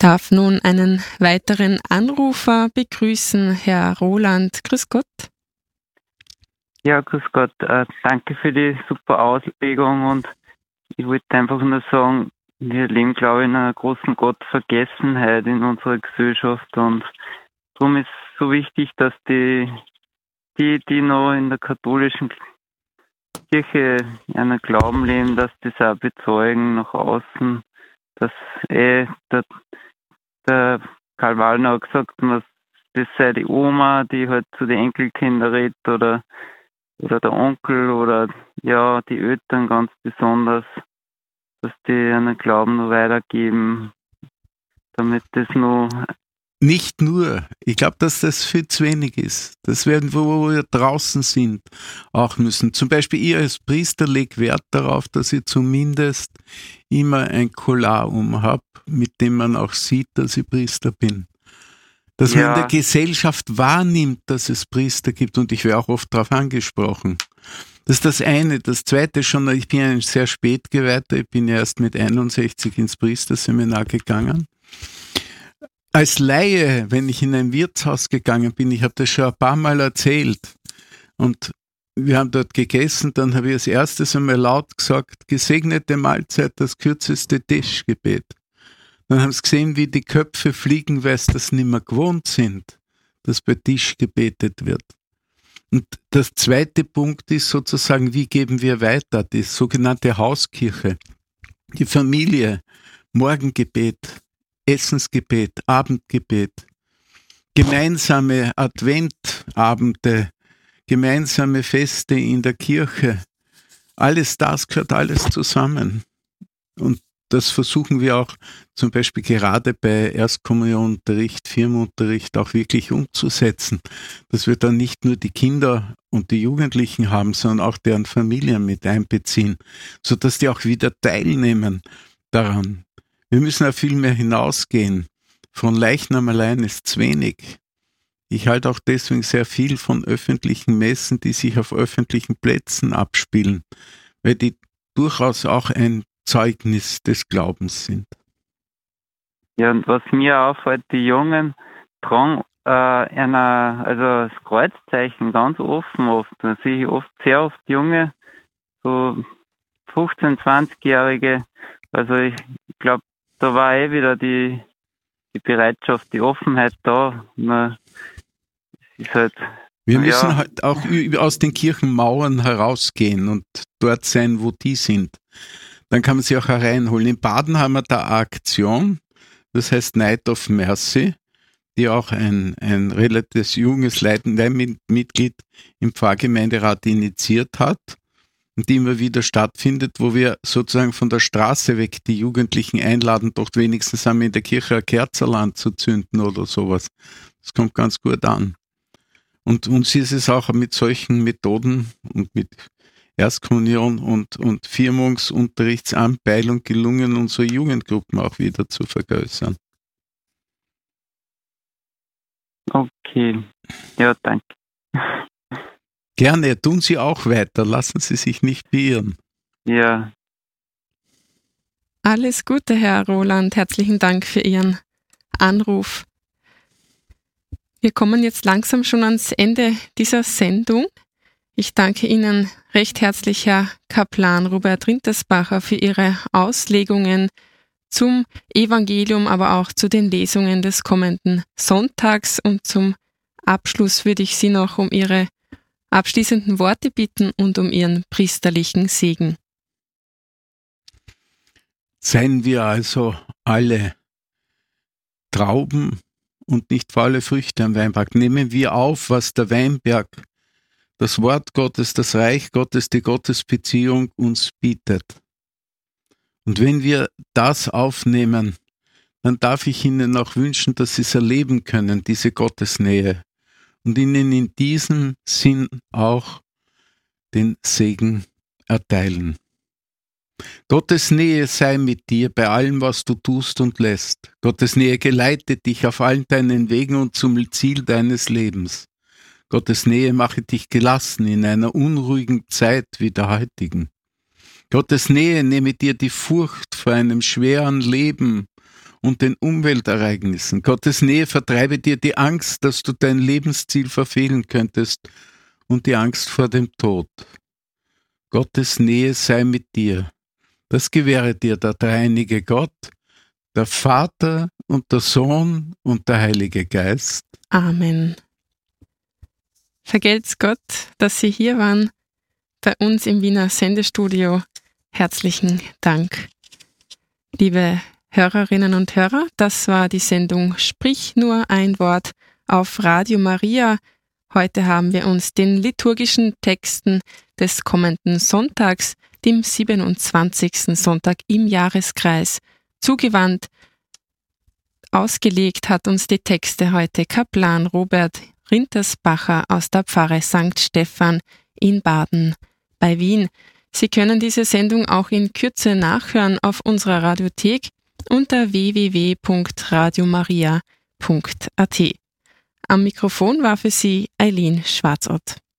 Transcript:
Darf nun einen weiteren Anrufer begrüßen, Herr Roland. Grüß Gott. Ja, grüß Gott. Danke für die super Auslegung und ich wollte einfach nur sagen, wir leben, glaube ich, in einer großen Gottvergessenheit in unserer Gesellschaft und darum ist es so wichtig, dass die noch in der katholischen Kirche einen Glauben leben, dass die es auch bezeugen nach außen, dass der Karl Wallner hat gesagt, das sei die Oma, die halt zu den Enkelkindern redet oder der Onkel oder ja, die Eltern ganz besonders, dass die einen Glauben noch weitergeben, damit das noch... Nicht nur. Ich glaube, dass das viel zu wenig ist. Das werden, wo wir draußen sind, auch müssen. Zum Beispiel ich als Priester lege Wert darauf, dass ich zumindest immer ein Collar habe, mit dem man auch sieht, dass ich Priester bin. Dass man in der Gesellschaft wahrnimmt, dass es Priester gibt, und ich werde auch oft darauf angesprochen. Das ist das eine. Das zweite schon, ich bin ein sehr spät Geweihter, ich bin erst mit 61 ins Priesterseminar gegangen. Als Laie, wenn ich in ein Wirtshaus gegangen bin, ich habe das schon ein paar Mal erzählt, und wir haben dort gegessen, dann habe ich als erstes einmal laut gesagt, gesegnete Mahlzeit, das kürzeste Tischgebet. Dann haben sie gesehen, wie die Köpfe fliegen, weil sie das nicht mehr gewohnt sind, dass bei Tisch gebetet wird. Und der zweite Punkt ist sozusagen, wie geben wir weiter, die sogenannte Hauskirche, die Familie, Morgengebet, Essensgebet, Abendgebet, gemeinsame Adventabende, gemeinsame Feste in der Kirche. Alles das gehört alles zusammen. Und das versuchen wir auch zum Beispiel gerade bei Erstkommunionunterricht, Firmenunterricht auch wirklich umzusetzen, dass wir dann nicht nur die Kinder und die Jugendlichen haben, sondern auch deren Familien mit einbeziehen, sodass die auch wieder teilnehmen daran. Wir müssen auch viel mehr hinausgehen. Von Leichnam allein ist es wenig. Ich halte auch deswegen sehr viel von öffentlichen Messen, die sich auf öffentlichen Plätzen abspielen, weil die durchaus auch ein Zeugnis des Glaubens sind. Ja, und was mir auffällt, die Jungen tragen das Kreuzzeichen ganz oft. Da sehe ich sehr oft Junge, so 15-, 20-Jährige. Also ich glaube, da war wieder die Bereitschaft, die Offenheit da. Es ist halt, wir müssen halt auch aus den Kirchenmauern herausgehen und dort sein, wo die sind. Dann kann man sie auch hereinholen. In Baden haben wir da eine Aktion, das heißt Night of Mercy, die auch ein relativ junges Mitglied im Pfarrgemeinderat initiiert hat und die immer wieder stattfindet, wo wir sozusagen von der Straße weg die Jugendlichen einladen, doch wenigstens einmal in der Kirche ein Kerzerl anzuzünden oder sowas. Das kommt ganz gut an. Und uns ist es auch mit solchen Methoden und mit Erstkommunion und Firmungsunterrichtsanpeilung gelungen, unsere Jugendgruppen auch wieder zu vergrößern. Okay, ja, danke. Gerne, tun Sie auch weiter, lassen Sie sich nicht beirren. Ja. Alles Gute, Herr Roland, herzlichen Dank für Ihren Anruf. Wir kommen jetzt langsam schon ans Ende dieser Sendung. Ich danke Ihnen recht herzlich, Herr Kaplan Robert Rintersbacher, für Ihre Auslegungen zum Evangelium, aber auch zu den Lesungen des kommenden Sonntags. Und zum Abschluss würde ich Sie noch um Ihre abschließenden Worte bitten und um Ihren priesterlichen Segen. Seien wir also alle Trauben und nicht faule Früchte am Weinberg. Nehmen wir auf, was der Weinberg, das Wort Gottes, das Reich Gottes, die Gottesbeziehung uns bietet. Und wenn wir das aufnehmen, dann darf ich Ihnen auch wünschen, dass Sie es erleben können, diese Gottesnähe. Und Ihnen in diesem Sinn auch den Segen erteilen. Gottes Nähe sei mit dir bei allem, was du tust und lässt. Gottes Nähe geleitet dich auf allen deinen Wegen und zum Ziel deines Lebens. Gottes Nähe mache dich gelassen in einer unruhigen Zeit wie der heutigen. Gottes Nähe nehme dir die Furcht vor einem schweren Leben und den Umweltereignissen. Gottes Nähe vertreibe dir die Angst, dass du dein Lebensziel verfehlen könntest und die Angst vor dem Tod. Gottes Nähe sei mit dir. Das gewähre dir der dreieinige Gott, der Vater und der Sohn und der Heilige Geist. Amen. Vergelt's Gott, dass Sie hier waren bei uns im Wiener Sendestudio. Herzlichen Dank. Liebe Hörerinnen und Hörer, das war die Sendung Sprich nur ein Wort auf Radio Maria. Heute haben wir uns den liturgischen Texten des kommenden Sonntags, dem 27. Sonntag im Jahreskreis, zugewandt. Ausgelegt hat uns die Texte heute Kaplan Robert Rintersbacher aus der Pfarre St. Stephan in Baden bei Wien. Sie können diese Sendung auch in Kürze nachhören auf unserer Radiothek unter www.radiomaria.at. Am Mikrofon war für Sie Eileen Schwarzott.